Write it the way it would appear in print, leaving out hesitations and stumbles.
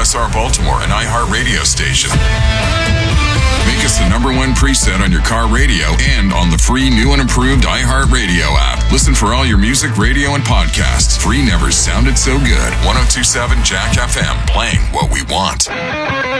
WSR Baltimore, an iHeart radio station. Make us the #1 preset on your car radio and on the free new and improved iHeart Radio app. Listen for all your music, radio, and podcasts. Free never sounded so good. 102.7 Jack FM, playing what we want.